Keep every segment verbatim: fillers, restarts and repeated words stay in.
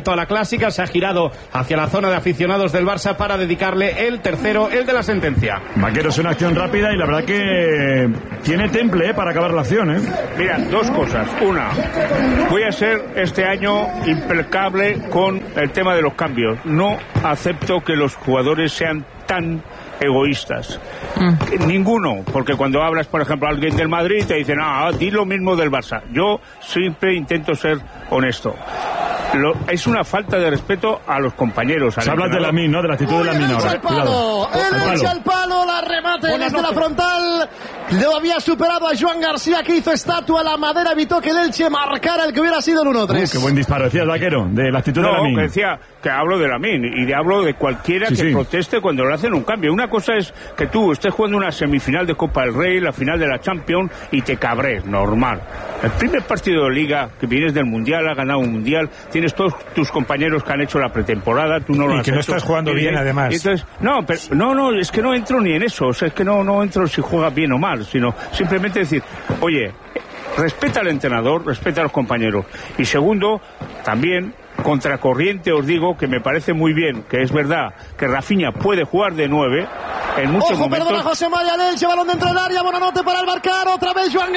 vuelto a la clásica, se ha girado hacia la zona de aficionados del Barça para dedicarle el tercero, el de la sentencia. Vaquero, es una acción rápida y la verdad que tiene temple ¿eh? para acabar la acción. ¿eh? Mira, dos cosas. Una, voy a ser este año impecable con el tema de los cambios. No acepto que los jugadores sean tan egoístas. Mm. Ninguno, porque cuando hablas, por ejemplo, a alguien del Madrid te dicen, ah, di lo mismo del Barça. Yo siempre intento ser honesto. Lo, es una falta de respeto a los compañeros. Se habla de Lamine, ¿no? De la actitud de Lamine ahora. El palo, el echa al palo, la remate desde la frontal. Lo había superado a Joan García, que hizo estatua, la madera evitó que el Elche marcara el que hubiera sido el uno tres. Uy, qué buen disparo, decías, Vaquero, de la actitud no, de Lamine. No, que decía que hablo de Lamine y de hablo de cualquiera sí, que sí. proteste cuando le hacen un cambio. Una cosa es que tú estés jugando una semifinal de Copa del Rey, la final de la Champions y te cabres, normal. El primer partido de Liga, que vienes del Mundial, has ganado un Mundial, tienes todos tus compañeros que han hecho la pretemporada, tú no lo y has que hecho. no estás jugando bien, además. Entonces, no, pero, no, no, es que no entro ni en eso, o sea, es que no, no entro si juegas bien o mal, sino simplemente decir, oye, respeta al entrenador, respeta a los compañeros. Y segundo, también, contracorriente os digo que me parece muy bien, que es verdad que Rafinha puede jugar de nueve en muchos Ojo, momentos. perdona José María Elche, balón dentro del área, Bonanote para el marcar, otra vez Joan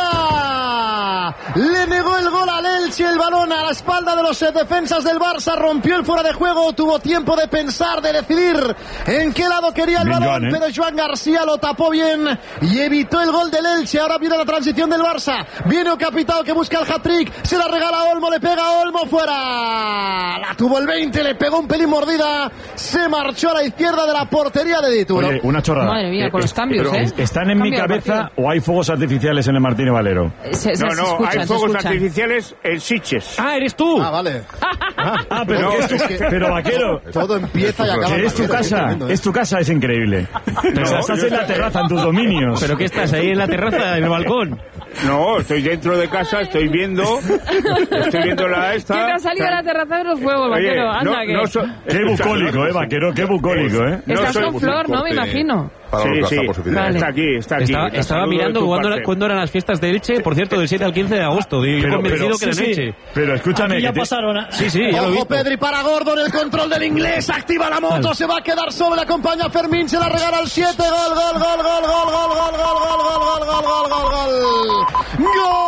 García. Le negó el gol al Elche, el balón a la espalda de los defensas del Barça, rompió el fuera de juego, tuvo tiempo de pensar, de decidir en qué lado quería el bien balón, Joan, ¿eh? Pero Joan García lo tapó bien y evitó el gol del Elche. Ahora viene la transición del Barça, viene Ocapitao que busca el hat-trick, se la regala a Olmo, le pega a Olmo, fuera. La tuvo el veinte, le pegó un pelín mordida, se marchó a la izquierda de la portería de Dituro. Oye, una chorrada. Madre mía, con los cambios, ¿eh? ¿Están en mi cabeza o hay fuegos artificiales en el Martínez Valero? Se, se, no, no, se escuchan, hay fuegos se artificiales en Sitges. Ah, eres tú. Ah, vale. Ah, ah pero, no, es tu, es que, pero Vaquero. Todo empieza y acaba. Es tu casa, es tu casa, es increíble. No, o sea, estás en la terraza, en tus dominios. ¿Pero qué estás ahí en la terraza, en el balcón? No, estoy dentro de casa, estoy viendo, estoy viendo la esta. ¿Qué te ha salido a la terraza de los fuegos, Vaquero? Anda, no, que... No so, qué bucólico, eh, Vaquero, qué bucólico, eh. Estás no con Flor, ¿no? Me imagino. Sí, sí, vale. Está aquí, está aquí. Estaba, estaba mirando cuándo, era, cuándo eran las fiestas de Elche, por cierto, del siete al quince de agosto. Yo pero, convencido pero, que sí, eran sí. Elche. Pero escúchame. Aquí ya te... pasaron. A... Sí, sí, ya Ojo, lo he visto. Pedri para Gordon, el control del inglés, activa la moto, se va a quedar solo, le acompaña Fermín, se la regala al siete, gol, gol, gol, gol, gol, gol, gol, gol, gol, gol, gol, gol, gol, gol,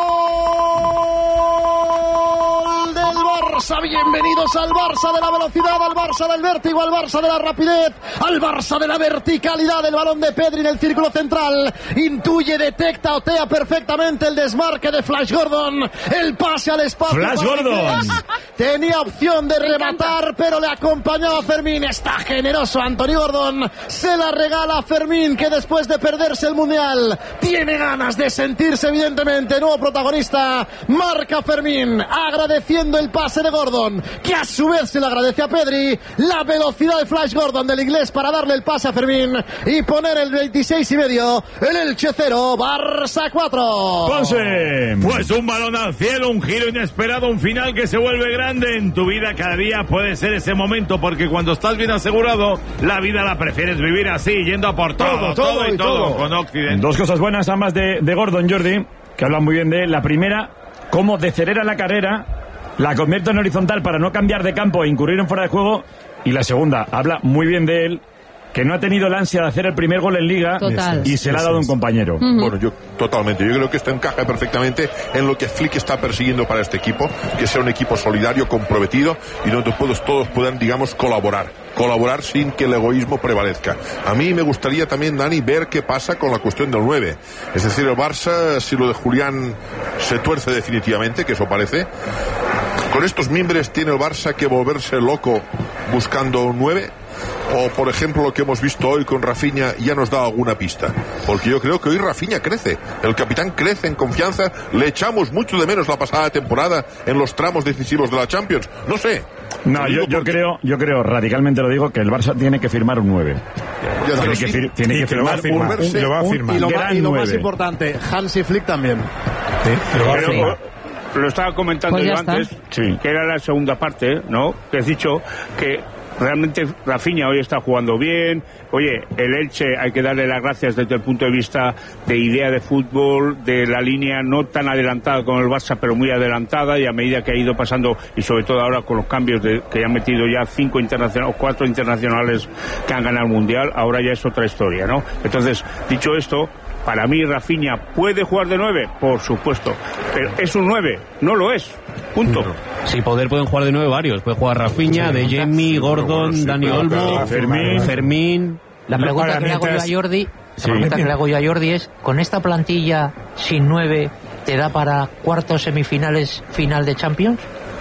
gol del Barça. Bienvenidos al Barça de la velocidad, al Barça del vértigo, al Barça de la rapidez, al Barça de la verticalidad. El balón de Pedri en el círculo central, intuye, detecta, otea perfectamente el desmarque de Flash Gordon, el pase al espacio. Flash Gordon tenía opción de rematar, pero le acompañaba Fermín. Está generoso Anthony Gordon, se la regala a Fermín, que después de perderse el Mundial tiene ganas de sentirse evidentemente nuevo protagonista. Marca Fermín, agradeciendo el pase de Gordon, que a su vez se le agradece a Pedri. La velocidad de Flash Gordon del inglés para darle el pase a Fermín y poner el veintiséis y medio, el Elche cero, Barça cuatro. Ponce. Pues un balón al cielo, un giro inesperado, un final que se vuelve grande. En tu vida cada día puede ser ese momento, porque cuando estás bien asegurado, la vida la prefieres vivir así, yendo a por todo, todo, todo y todo, todo con Occidente. Dos cosas buenas, ambas de, de Gordon, Jordi, que hablan muy bien de él. La primera, cómo decelera la carrera, la convierte en horizontal para no cambiar de campo e incurrir en fuera de juego. Y la segunda, habla muy bien de él, que no ha tenido la ansia de hacer el primer gol en Liga. Total. Y se le ha dado un compañero. Uh-huh. Bueno, yo totalmente. Yo creo que esto encaja perfectamente en lo que Flick está persiguiendo para este equipo, que sea un equipo solidario, comprometido y donde todos, todos puedan, digamos, colaborar. Colaborar sin que el egoísmo prevalezca. A mí me gustaría también, Dani, ver qué pasa con la cuestión del nueve. Es decir, el Barça, si lo de Julián se tuerce definitivamente, que eso parece, con estos mimbres tiene el Barça que volverse loco buscando un nueve. O, por ejemplo, lo que hemos visto hoy con Rafinha ya nos da alguna pista. Porque yo creo que hoy Rafinha crece. El capitán crece en confianza. Le echamos mucho de menos la pasada temporada en los tramos decisivos de la Champions. No sé. No, yo, yo creo, yo creo, radicalmente lo digo, que el Barça tiene que firmar un nueve. Tiene que, fir- tiene que firmar un nueve. Y lo va a firmar. Y lo, más, y lo más importante, Hansi Flick también. Sí, lo va a firmar. Lo estaba comentando pues yo está. antes, sí. que era la segunda parte, ¿no? Que has dicho que realmente Rafinha hoy está jugando bien. Oye, el Elche hay que darle las gracias desde el punto de vista de idea de fútbol, de la línea no tan adelantada como el Barça, pero muy adelantada, y a medida que ha ido pasando, y sobre todo ahora con los cambios de, que han metido ya cinco internacionales, cuatro internacionales que han ganado el Mundial, ahora ya es otra historia, ¿no? Entonces, dicho esto, para mí Rafinha puede jugar de nueve, por supuesto, pero es un nueve, no lo es, punto. Sí, poder pueden jugar de nueve varios, puede jugar Rafinha, De Jemi, Gordon, sí, Dani Olmo, Fermín, Fermín. La pregunta que le hago yo a Jordi, la pregunta que le hago yo a Jordi es, ¿con esta plantilla sin nueve te da para cuartos, semifinales, final de Champions?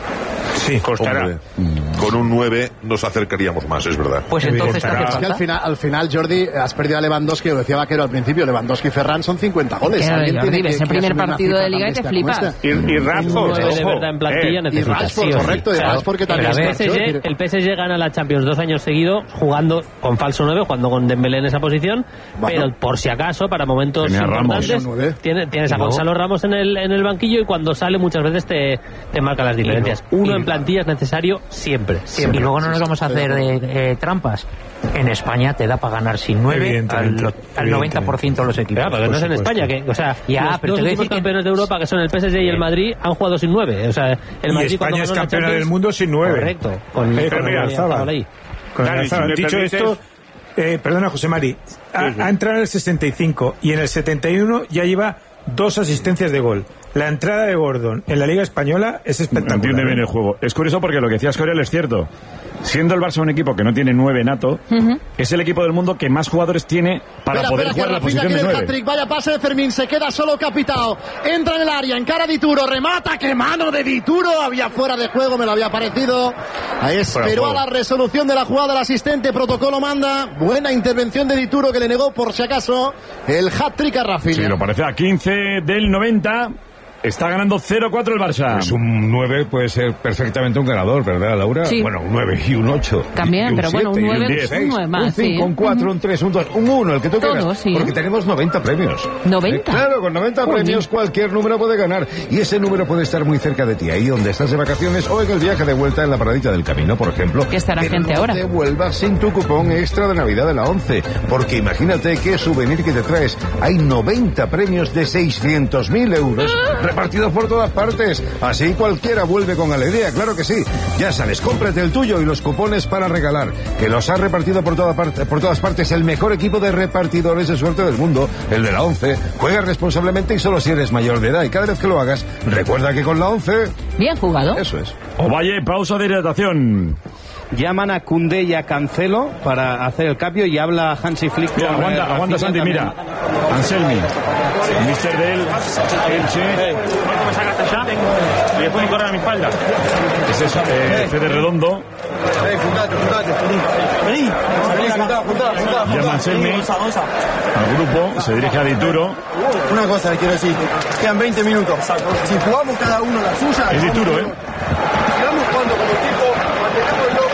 Sí, costará. Hombre, con un nueve nos acercaríamos más, es verdad. Pues entonces, es que al final, al final, Jordi, has perdido a Lewandowski, lo decía Vaquero al principio, Lewandowski y Ferran son cincuenta goles. Jordi, tiene que, es el primer partido de Liga y te flipas. Y, y Rashford, de verdad en plantilla, eh, y Rashford, correcto, y Rashford que también el P S G, el P S G gana la Champions dos años seguidos jugando con falso nueve, jugando con Dembélé en esa posición, bueno, pero por si acaso, para momentos importantes, tienes, tienes a Gonzalo Ramos en el, en el banquillo, y cuando sale muchas veces te, te marca las diferencias. No, Uno en plantilla es necesario siempre, siempre. Y luego no nos vamos a hacer eh, eh, trampas. En España te da para ganar sin nueve al, al noventa por ciento de los equipos. Claro, porque no es en España, que, o sea, ya, los pero dos últimos campeones de Europa, que son el P S G y el Madrid, han jugado sin nueve. O sea, el y Madrid España es campeona del mundo sin nueve. Correcto. Con, eh, con, con el Alzábal. Claro, si dicho permites... esto, eh, perdona, José Mari, ha, sí, sí. ha entrado en el sesenta y cinco y en el setenta y uno ya lleva dos asistencias de gol. La entrada de Gordon en la Liga Española es espectacular. Entiende bien el juego. Es curioso porque lo que decías, Coreal, es cierto. Siendo el Barça un equipo que no tiene nueve nato, uh-huh. es el equipo del mundo que más jugadores tiene para espera, poder espera, jugar la posición de nueve. Vaya pase de Fermín, se queda solo Capitao. Entra en el área, encara a Dituro, remata, qué mano de Dituro. Había fuera de juego, me lo había parecido. Ahí esperó a la resolución de la jugada el asistente, protocolo manda. Buena intervención de Dituro, que le negó por si acaso el hat-trick a Rafinha. Sí, lo parece a quince del noventa. Está ganando cero cuatro el Barça. Pues un nueve puede ser perfectamente un ganador, ¿verdad, Laura? Sí. Bueno, un nueve y un ocho. También, un pero siete, bueno, un nueve es un nueve más. Un cinco, sí. un cuatro, uh-huh. un tres, un dos, un uno, el que tú quieras. Sí. Porque tenemos noventa premios. ¿noventa? Eh, claro, con noventa Uy. premios cualquier número puede ganar. Y ese número puede estar muy cerca de ti, ahí donde estás de vacaciones o en el viaje de vuelta en la paradita del camino, por ejemplo. ¿Qué estará pero gente no ahora? te vuelvas sin tu cupón extra de Navidad de la once. Porque imagínate qué souvenir que te traes. Hay noventa premios de seiscientos mil euros repartidos por todas partes. Así cualquiera vuelve con alegría, claro que sí. Ya sabes, cómprate el tuyo y los cupones para regalar, que los ha repartido por, toda parte, por todas partes el mejor equipo de repartidores de suerte del mundo, el de la once. Juega responsablemente y solo si eres mayor de edad, y cada vez que lo hagas, recuerda que con la once... Bien jugado. Eso es. Ovalle, pausa de hidratación. Llaman a Koundé y a Cancelo para hacer el cambio y habla Hansi Flick. Mira, con aguanta, aguanta Santi, también. Mira. Anselmi, mister del Elche. ¿Me sacaste ya? Y después me corren a mi espalda. Ese es eh, Fede Redondo. Vení. Llama Anselmi al grupo, se dirige a Dituro. Una cosa le quiero decir, quedan veinte minutos. Si jugamos cada uno la suya... Es Dituro, ¿eh? Sigamos jugando como equipo, mantenemos loca.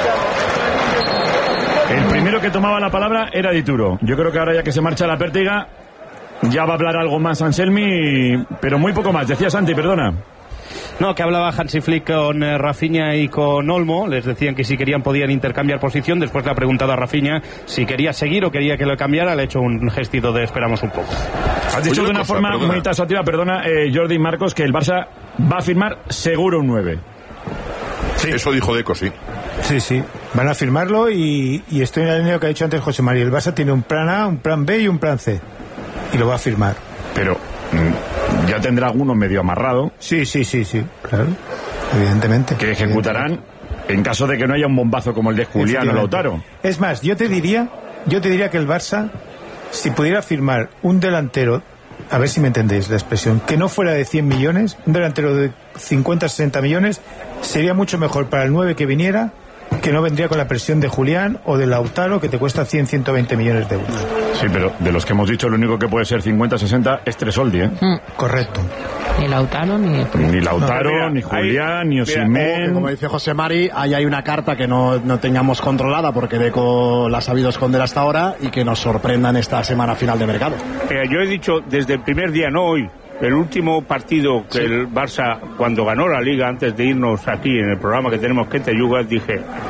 El primero que tomaba la palabra era Dituro. Yo creo que ahora, ya que se marcha la pértiga, ya va a hablar algo más Anselmi, pero muy poco más. Decía Santi, perdona. No, que hablaba Hansi Flick con eh, Rafinha y con Olmo. Les decían que si querían podían intercambiar posición. Después le ha preguntado a Rafinha si quería seguir o quería que lo cambiara. Le ha hecho un gestito de esperamos un poco. Has dicho Oye, de una cosa, forma perdona. muy taxativa, perdona, eh, Jordi Marcos, que el Barça va a firmar seguro un nueve. Sí. Eso dijo Deco, sí. Sí, sí. Van a firmarlo y, y estoy en la línea que ha dicho antes José María. El Barça tiene un plan A, un plan B y un plan C. Y lo va a firmar. Pero mmm, ya tendrá alguno medio amarrado. Sí, sí, sí, sí. Claro. Evidentemente. Que ejecutarán en caso de que no haya un bombazo como el de Julián o Lautaro. Es más, yo te diría, yo te diría que el Barça, si pudiera firmar un delantero, a ver si me entendéis la expresión, que no fuera de cien millones, un delantero de cincuenta, sesenta millones, sería mucho mejor para el nueve que viniera, que no vendría con la presión de Julián o de Lautaro, que te cuesta cien, ciento veinte millones de euros. Sí, pero de los que hemos dicho, lo único que puede ser cincuenta, sesenta es Tresoldi, ¿eh? Mm. Correcto. Ni Lautaro, ni... Ni Lautaro, no, mira, ni Julián, hay, ni Osimhen. Como dice José Mari, ahí hay una carta que no, no tengamos controlada porque Deco la ha sabido esconder hasta ahora y que nos sorprendan esta semana final de mercado. Eh, yo he dicho desde el primer día, no hoy, el último partido que sí. el Barça, cuando ganó la Liga, antes de irnos aquí en el programa que tenemos que te yugas, dije,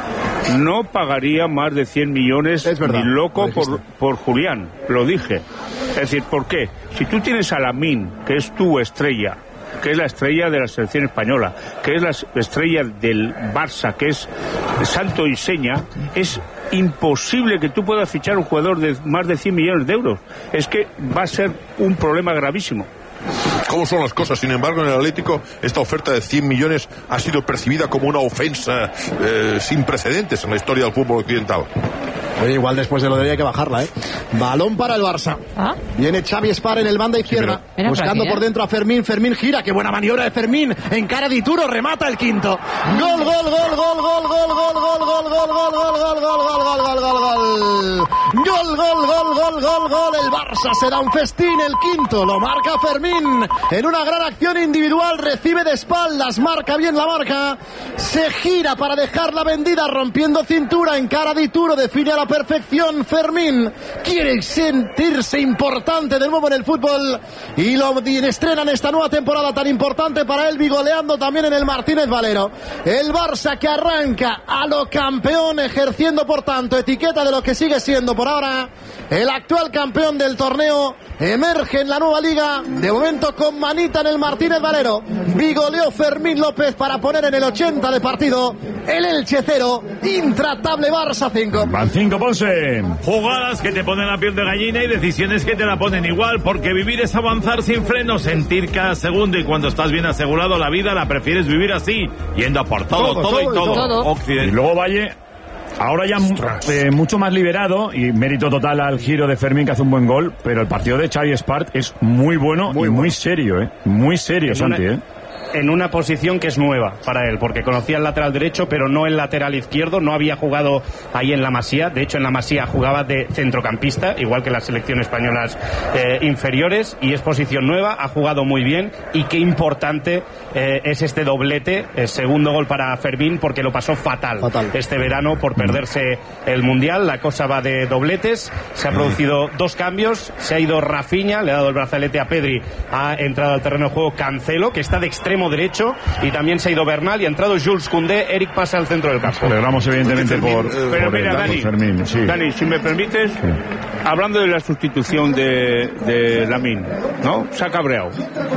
no pagaría más de cien millones ni loco por, por Julián, lo dije. Es decir, ¿por qué? Si tú tienes a Lamine, que es tu estrella, que es la estrella de la selección española, que es la estrella del Barça, que es santo y seña, es imposible que tú puedas fichar un jugador de más de cien millones de euros. Es que va a ser un problema gravísimo. ¿Cómo son las cosas? Sin embargo, en el Atlético esta oferta de cien millones ha sido percibida como una ofensa eh, sin precedentes en la historia del fútbol occidental. Oye, igual después de lo de hoy hay que bajarla, ¿eh? Balón para el Barça. ¿Ah? Viene Xavi Espar en el banda izquierda, sí, pero... buscando aquí, ¿eh? por dentro a Fermín. Fermín gira, qué buena maniobra de Fermín. Encara Di Turo, remata el quinto. Gol, gol, gol, gol, gol, gol, gol, gol, gol, gol, gol, gol, gol, gol, gol, gol, gol, gol. Gol, gol, gol, gol, gol, gol. El Barça será un festín, el quinto. Lo marca Fermín. En una gran acción individual, recibe de espaldas, marca bien la marca. Se gira para dejarla vendida, rompiendo cintura. Encara Di Turo, define a la perfección Fermín, quiere sentirse importante de nuevo en el fútbol y lo estrenan esta nueva temporada tan importante para él, bigoleando también en el Martínez Valero. El Barça que arranca a lo campeón, ejerciendo por tanto etiqueta de lo que sigue siendo por ahora el actual campeón del torneo, emerge en la nueva liga, de momento con manita en el Martínez Valero. Bigoleó Fermín López para poner en el ochenta de partido el Elche cero, intratable Barça cinco. Van cinco, Ponce. Jugadas que te ponen la piel de gallina y decisiones que te la ponen igual, porque vivir es avanzar sin freno, sentir cada segundo, y cuando estás bien asegurado la vida la prefieres vivir así, yendo a por todo, todo, todo, todo y todo. todo. Occidente. Y luego Valle, ahora ya eh, mucho más liberado, y mérito total al giro de Fermín, que hace un buen gol, pero el partido de Xavi Espart es muy bueno muy y muy bueno. serio, ¿eh? Muy serio, en Santi, una... ¿eh? En una posición que es nueva para él, porque conocía el lateral derecho, pero no el lateral izquierdo, no había jugado ahí en la Masía. De hecho, en la Masía jugaba de centrocampista, igual que las selecciones españolas eh, inferiores, y es posición nueva, ha jugado muy bien, y qué importante eh, es este doblete, el segundo gol para Fermín, porque lo pasó fatal, fatal este verano por perderse el Mundial. La cosa va de dobletes, se ha producido dos cambios, se ha ido Rafinha, le ha dado el brazalete a Pedri, ha entrado al terreno de juego Cancelo, que está de extremo derecho, y también se ha ido Bernal y ha entrado Jules Koundé. Eric pasa al centro del campo. Celebramos evidentemente por, pero por mira, el Dani, Fermín, sí. Dani, si me permites, sí. hablando de la sustitución de, de Lamine, ¿no? Se ha cabreado.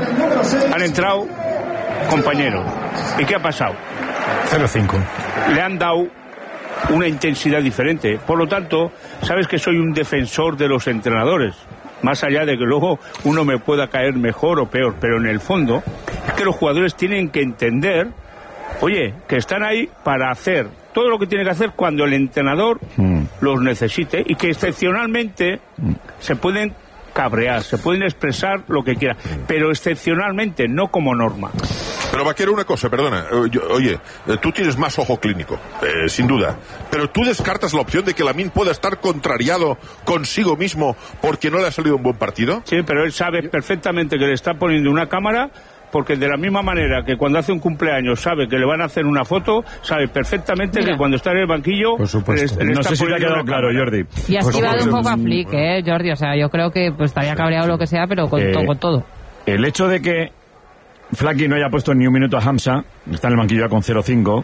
Han entrado compañeros. ¿Y qué ha pasado? cero cinco. Le han dado una intensidad diferente. Por lo tanto, sabes que soy un defensor de los entrenadores. Más allá de que luego uno me pueda caer mejor o peor, pero en el fondo es que los jugadores tienen que entender, oye, que están ahí para hacer todo lo que tiene que hacer cuando el entrenador mm. los necesite, y que excepcionalmente mm. se pueden cabrear, se pueden expresar lo que quieran, pero excepcionalmente, no como norma. Pero Vaquero, una cosa, perdona, oye, tú tienes más ojo clínico, eh, sin duda, pero tú descartas la opción de que Lamine pueda estar contrariado consigo mismo porque no le ha salido un buen partido. Sí, pero él sabe perfectamente que le está poniendo una cámara, porque de la misma manera que cuando hace un cumpleaños sabe que le van a hacer una foto, sabe perfectamente Mira. que cuando está en el banquillo, por supuesto. Le, le no sé si te ha quedado claro, Jordi. Y ha esquivado un poco a Flick, eh, Jordi, o sea, yo creo que pues estaría cabreado lo que sea, pero con, eh, to- con todo. El hecho de que Flaky no haya puesto ni un minuto a Hamza, está en el banquillo ya con cero cinco,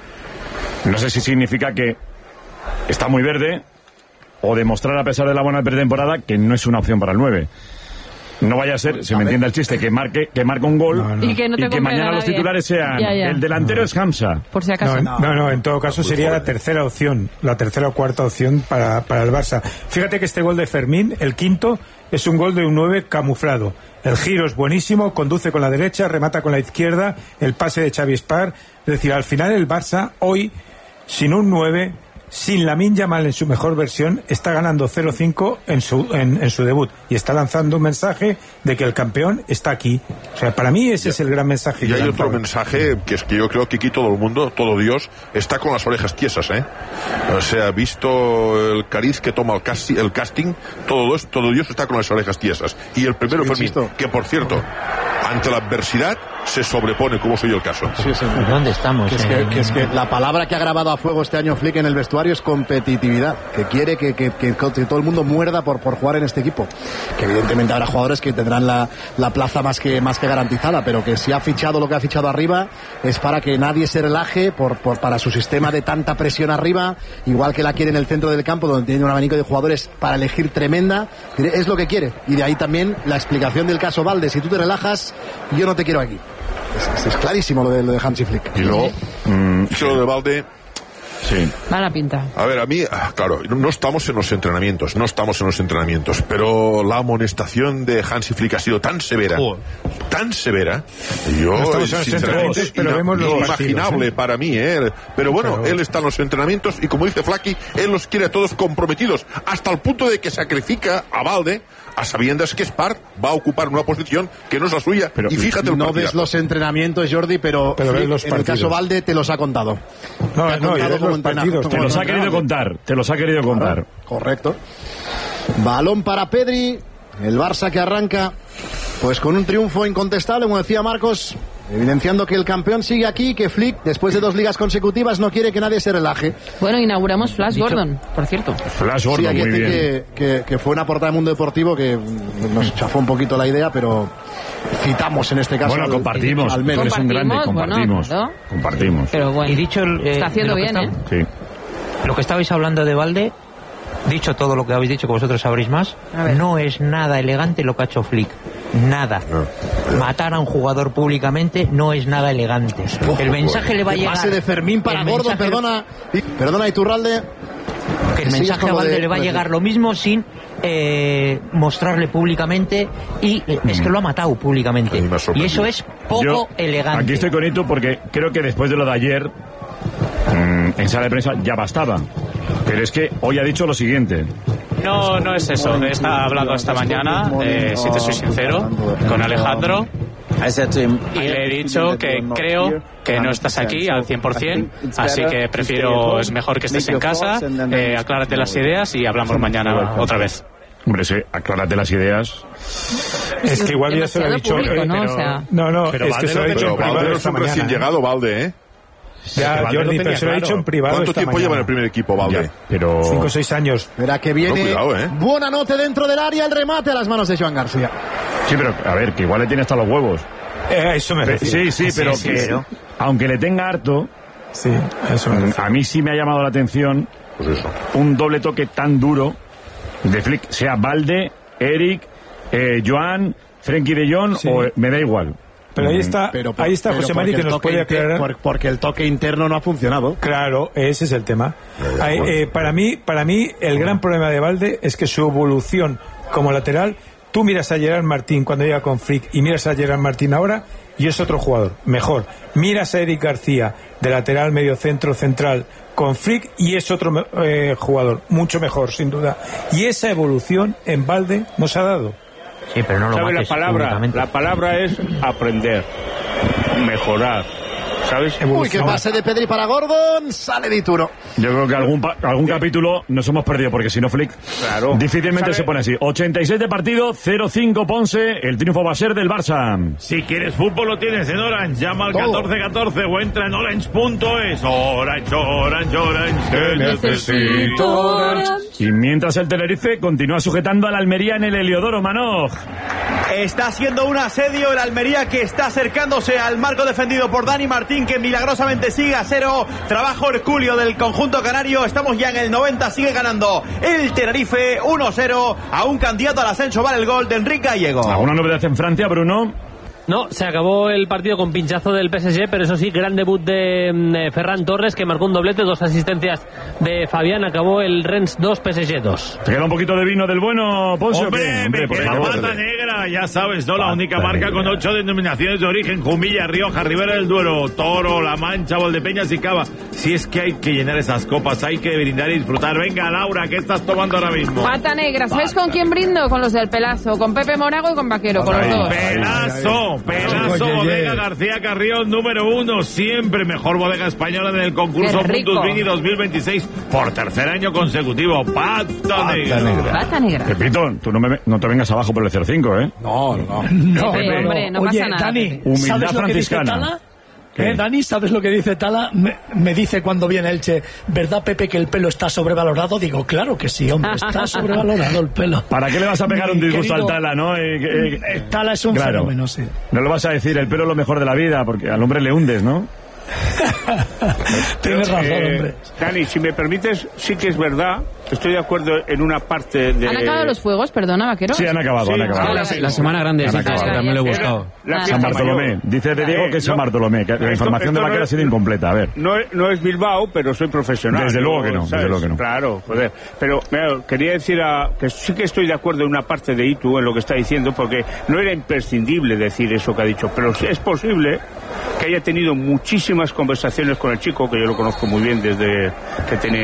no sé si significa que está muy verde, o demostrar, a pesar de la buena pretemporada, que no es una opción para el nueve. No vaya a ser, se me entiende el chiste, que marque que marque un gol no, no. y que, no y que mañana los titulares sean ya, ya. el delantero no. es Hamza. Por si acaso. No, no, no, en todo caso sería la tercera opción, la tercera o cuarta opción para, para el Barça. Fíjate que este gol de Fermín, el quinto, es un gol de un nueve camuflado. El giro es buenísimo, conduce con la derecha, remata con la izquierda, el pase de Xavi Espar. Es decir, al final el Barça hoy, sin un nueve, sin Lamine Yamal en su mejor versión, está ganando cero cinco en su, en, en su debut, y está lanzando un mensaje de que el campeón está aquí. O sea, para mí ese ya, es el gran mensaje. Y hay otro mensaje, que es que yo creo que aquí todo el mundo, todo Dios, está con las orejas tiesas, ¿eh? O sea, visto el cariz que toma el, casti- el casting, todo Dios, todo Dios está con las orejas tiesas. Y el primero sí, Fermín, que por cierto, ante la adversidad, se sobrepone, como soy yo el caso. Sí, sí. ¿Dónde estamos? Que es que, que es que la palabra que ha grabado a fuego este año Flick en el vestuario es competitividad, que quiere que, que, que, que todo el mundo muerda por, por jugar en este equipo. Que evidentemente habrá jugadores que tendrán la, la plaza más que, más que garantizada, pero que si ha fichado lo que ha fichado arriba es para que nadie se relaje por, por, para su sistema de tanta presión arriba, igual que la quiere en el centro del campo, donde tiene un abanico de jugadores para elegir tremenda. Es lo que quiere, y de ahí también la explicación del caso Valde: si tú te relajas, yo no te quiero aquí. Es, es clarísimo lo de, lo de Hansi Flick. Y luego, mmm, lo de Valde. Sí. Mala pinta. A ver, a mí, claro, no estamos en los entrenamientos, no estamos en los entrenamientos, pero la amonestación de Hansi Flick ha sido tan severa, oh. tan severa, yo, no estamos en los entrenamientos, pero ina, vemos los inimaginable partidos, ¿eh? para mí, ¿eh? Pero bueno, pero... él está en los entrenamientos y como dice Flaky, él los quiere a todos comprometidos, hasta el punto de que sacrifica a Valde, a sabiendas que Spart va a ocupar una posición que no es la suya. Pero, y fíjate, no ves los entrenamientos, Jordi, pero, pero Flick, los en el caso Valde te los ha contado. No, te no, contado como los partidos, te los ha querido contar, te los ha querido contar. Correcto. Balón para Pedri, el Barça que arranca pues con un triunfo incontestable, como decía Marcos, evidenciando que el campeón sigue aquí, que Flick, después de dos ligas consecutivas, no quiere que nadie se relaje. Bueno, inauguramos Flash Dicho, Gordon, por cierto. Flash Gordon, sí, hay que muy decir bien. Que, que, que fue una portada de Mundo Deportivo que nos chafó un poquito la idea, pero citamos en este caso. Bueno, al, compartimos. Al menos. Es un grande, compartimos. Bueno, ¿no? Compartimos. Pero bueno, y dicho el, eh, está haciendo bien, está, ¿eh? Sí. Lo que estabais hablando de Valde, dicho todo lo que habéis dicho, que vosotros sabréis más, no es nada elegante lo que ha hecho Flick. Nada. No. Matar a un jugador públicamente no es nada elegante. El mensaje le va a llegar. Pase de Fermín para Gordo, mensaje... perdona. Perdona, Iturralde. Que el mensaje a Valde de... le va a llegar lo mismo sin eh, mostrarle públicamente, y mm. es que lo ha matado públicamente. Y eso es poco Yo, elegante. Aquí estoy con Itu porque creo que después de lo de ayer, mmm, en sala de prensa ya bastaba. Pero es que hoy ha dicho lo siguiente. No, no es eso. He estado hablando esta mañana, eh, si te soy sincero, con Alejandro. Y le he dicho que creo que no estás aquí al cien por ciento, así que prefiero, es mejor que estés en casa, eh, aclárate las ideas y hablamos mañana otra vez. Hombre, sí, aclárate las ideas. Es que igual ya se lo ha dicho. Público, eh, ¿no? pero, o sea... no, no, pero es que se lo ha dicho en privado esta mañana. Recién llegado, Valde, ¿eh? Ya, Valde Jordi, no pero se lo ha dicho en privado. ¿Cuánto tiempo mañana? lleva en el primer equipo, Valde? Ya, pero... Cinco o seis años. Verá que viene. No, cuidado, ¿eh? Buena nota dentro del área, el remate a las manos de Joan García. Sí, pero a ver, que igual le tiene hasta los huevos. Eh, eso me refiero. Sí, sí, pero sí, que, sí, pero... aunque le tenga harto, sí, eso me a mí sí me ha llamado la atención pues eso. un doble toque tan duro de Flick, sea Valde, Eric, eh, Joan, Frenkie de Jong, sí. o me da igual. Pero ahí está, pero por, ahí está José Mari que nos puede aclarar. Por, porque el toque interno no ha funcionado. Claro, ese es el tema. Ahí, eh, para mí, para mí el gran problema de Valde es que su evolución como lateral, tú miras a Gerard Martín cuando llega con Flick y miras a Gerard Martín ahora y es otro jugador, mejor. Miras a Eric García de lateral, medio centro, central con Flick y es otro eh, jugador, mucho mejor sin duda. Y esa evolución en Valde nos ha dado. Sí, pero no lo ¿Sabe mates la palabra? La palabra es aprender, mejorar. ¿Sabes? Uy, que pase de Pedri para Gordon, sale de Ituro. Yo creo que algún algún capítulo nos hemos perdido, porque si no, Flick claro. difícilmente se pone así. ochenta y seis de partido, cero cinco Ponce, el triunfo va a ser del Barça. Si quieres fútbol lo tienes en Orange, llama al catorce catorce o entra en orange punto es. Orange, Orange, Orange, que necesito. Y mientras el Tenerife continúa sujetando al Almería en el Heliodoro, Manoj. Está siendo un asedio el Almería, que está acercándose al marco defendido por Dani Martín, que milagrosamente sigue a cero. Trabajo hercúleo del conjunto canario. Estamos ya en el noventa, sigue ganando el Tenerife uno cero a un candidato al ascenso. Vale el gol de Enrique Gallego. ¿Alguna novedad en Francia, Bruno? No, se acabó el partido con pinchazo del P S G, pero eso sí, gran debut de eh, Ferran Torres, que marcó un doblete, dos asistencias de Fabián. Acabó el Rennes dos, P S G dos. ¿Te queda un poquito de vino del bueno, Ponce? Hombre, Hombre, me queda pata negra, ya sabes, ¿no? La única marca con ocho denominaciones de origen: Jumilla, Rioja, Ribera del Duero, Toro, La Mancha, Valdepeñas y Cava. Si es que hay que llenar esas copas, hay que brindar y disfrutar. Venga, Laura, ¿qué estás tomando ahora mismo? Pata negra, ¿sabes con quién brindo? Con los del Pelazo, con Pepe Monago y con Vaquero, con los dos. ¡Pelazo! no. Pedazo bodega García Carrión, número uno. Siempre mejor bodega española en el concurso Puntos Vini dos mil veintiséis. Por tercer año consecutivo. Pata negra. Pata negra. Pepito, tú no, me, no te vengas abajo por el cero cinco, ¿eh? No, no. No, Pepe, hombre, no Oye, pasa nada. Dani, Humildad ¿sabes lo que dice franciscana. Tala? ¿Eh, Dani, ¿sabes lo que dice Tala? Me, me dice cuando viene Elche, ¿verdad, Pepe, que el pelo está sobrevalorado? Digo, claro que sí, hombre, está sobrevalorado el pelo. ¿Para qué le vas a pegar un Mi disgusto querido- al Tala, no? Eh, eh, Eh, Tala es un claro. fenómeno, sí. No lo vas a decir, el pelo es lo mejor de la vida, porque al hombre le hundes, ¿no? Tienes razón, Eh, hombre. Dani, si me permites, sí que es verdad. Estoy de acuerdo en una parte de... ¿Han acabado los fuegos? Perdona, vaquero. Sí, han acabado, han acabado. La, la semana grande, Han sí, acabado. que también lo he buscado. La San fiesta Bartolomé. mayor. Dice de Diego que es San no. Bartolomé, que la Esto- información esto de Vaquero no ha es- sido incompleta. A ver. No, es- no es Bilbao, pero soy profesional. Desde luego que no, desde ¿sabes? luego que no. Claro, joder. Pero mira, quería decir a, que sí que estoy de acuerdo en una parte de Itu, en lo que está diciendo, porque no era imprescindible decir eso que ha dicho, pero sí es posible que haya tenido muchísimas conversaciones con el chico, que yo lo conozco muy bien desde que tenía